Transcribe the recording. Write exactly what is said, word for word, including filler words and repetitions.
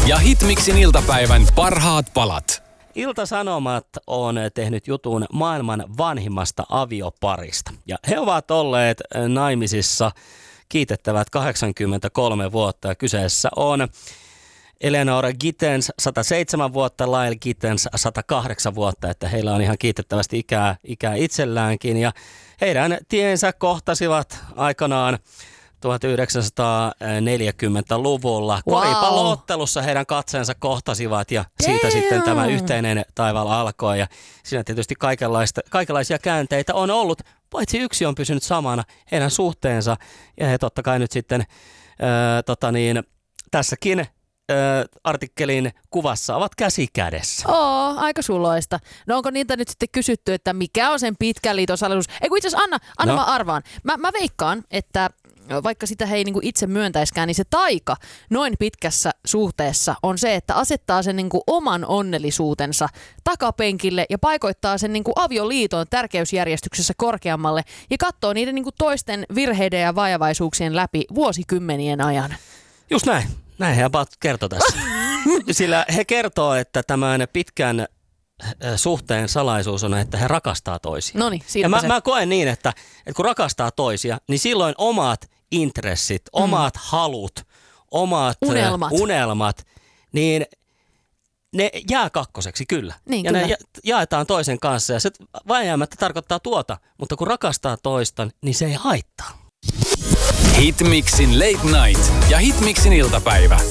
ja Hitmixin iltapäivän parhaat palat. Ilta-Sanomat on tehnyt jutun maailman vanhimmasta avioparista. Ja he ovat olleet naimisissa kiitettävät kahdeksankymmentäkolme vuotta. Ja kyseessä on Eleanor Gittens sata seitsemän vuotta, Lyle Gittens sata kahdeksan vuotta. Että heillä on ihan kiitettävästi ikää, ikää itselläänkin. Ja heidän tiensä kohtasivat aikanaan tuhatyhdeksänsataaneljäkymmentäluvulla. Wow. Koripallo-ottelussa heidän katseensa kohtasivat ja siitä Damn. sitten tämä yhteinen taivaalla alkoi. Ja siinä tietysti kaikenlaista, kaikenlaisia käänteitä on ollut, paitsi yksi on pysynyt samana, heidän suhteensa. Ja he totta kai nyt sitten ää, tota niin, tässäkin ää, artikkelin kuvassa ovat käsi kädessä. Oo, aika suloista. No onko niitä nyt sitten kysytty, että mikä on sen pitkän liiton salaisuus? Ei kun itse asiassa Anna, Anna No. mä arvaan. Mä, mä veikkaan, että vaikka sitä he ei niinku itse myöntäiskään, niin se taika noin pitkässä suhteessa on se, että asettaa sen niinku oman onnellisuutensa takapenkille ja paikoittaa sen niinku avioliiton tärkeysjärjestyksessä korkeammalle ja katsoo niiden niinku toisten virheiden ja vajavaisuuksien läpi vuosikymmenien ajan. Just näin. Näin he about kertoo tässä. Sillä he kertoo, että tämän pitkän äh, suhteen salaisuus on, että he rakastaa toisiaan. Noniin, Ja siinäpä mä, se. mä koen niin, että, että kun rakastaa toisia, niin silloin omat intressit, mm. omat halut, omat Unelmat. Äh, unelmat, niin ne jää kakkoseksi kyllä. Niin, ja kyllä. ne ja, jaetaan toisen kanssa ja se vääjäämättä tarkoittaa tuota, mutta kun rakastaa toista, niin se ei haittaa. Hitmixin Late Night ja Hitmixin iltapäivä.